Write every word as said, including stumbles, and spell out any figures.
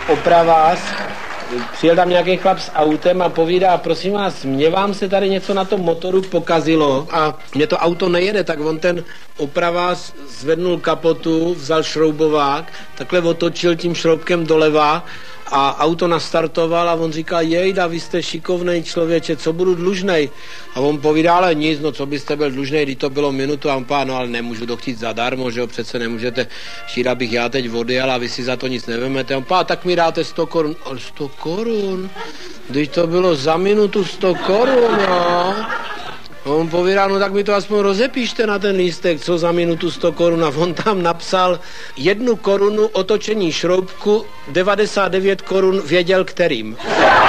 opravář, přijel tam nějaký chlap s autem a povídá, prosím vás, mě vám se tady něco na tom motoru pokazilo a mě to auto nejede, tak on ten opravář zvednul kapotu, vzal šroubovák, takhle otočil tím šroubkem doleva a auto nastartoval a on říká, jejda, vy jste šikovnej člověče, co budu dlužnej? A on povídá, ale nic, no co byste byl dlužnej, když to bylo minutu a on pá, no ale nemůžu to chtít zadarmo, že jo, přece nemůžete chtít, abych já teď odjel a vy si za to nic nevemete. On pá, tak mi dáte sto korun. Ale sto korun? Když to bylo za minutu sto korun, no. A on povídá, no tak mi to aspoň rozepíšte na ten lístek, co za minutu sto korun. A on tam napsal jednu korunu otočení šroubku, devadesát devět korun věděl kterým.